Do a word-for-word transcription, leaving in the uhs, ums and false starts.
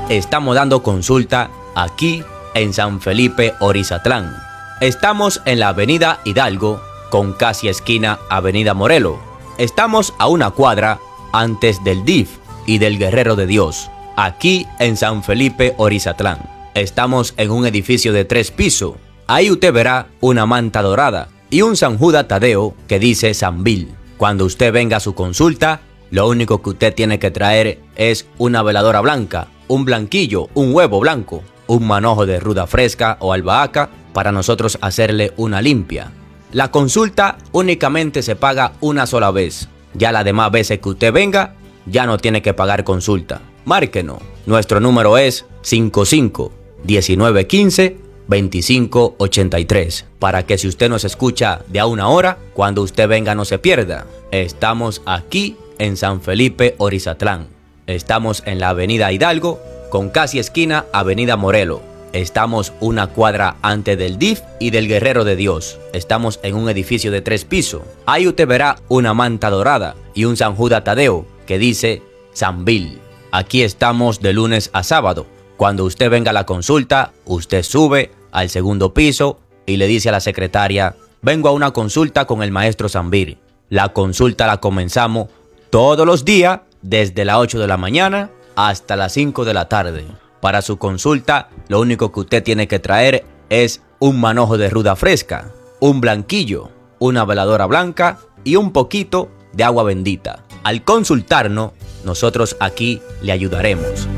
estamos dando consulta aquí en San Felipe, Orizatlán. Estamos en la avenida Hidalgo, con casi esquina avenida Morelos. Estamos a una cuadra antes del D I F y del Guerrero de Dios, aquí en San Felipe, Orizatlán. Estamos en un edificio de tres pisos. Ahí usted verá una manta dorada y un San Judas Tadeo que dice San Bill. Cuando usted venga a su consulta, lo único que usted tiene que traer es una veladora blanca, un blanquillo, un huevo blanco, un manojo de ruda fresca o albahaca para nosotros hacerle una limpia. La consulta únicamente se paga una sola vez. Ya las demás veces que usted venga, ya no tiene que pagar consulta. Márquenos. Nuestro número es cinco cinco, diecinueve quince, veinticinco ochenta y tres. Para que si usted nos escucha de a una hora, cuando usted venga no se pierda. Estamos aquí en San Felipe, Orizatlán. Estamos en la avenida Hidalgo, con casi esquina avenida Morelos. Estamos una cuadra antes del D I F y del Guerrero de Dios. Estamos en un edificio de tres pisos. Ahí usted verá una manta dorada y un San Judas Tadeo que dice San Bill. Aquí estamos de lunes a sábado. Cuando usted venga a la consulta, usted sube al segundo piso y le dice a la secretaria: vengo a una consulta con el maestro Zambir. La consulta la comenzamos todos los días desde las ocho de la mañana hasta las cinco de la tarde. Para su consulta, lo único que usted tiene que traer es un manojo de ruda fresca, un blanquillo, una veladora blanca y un poquito de agua bendita. Al consultarnos, nosotros aquí le ayudaremos.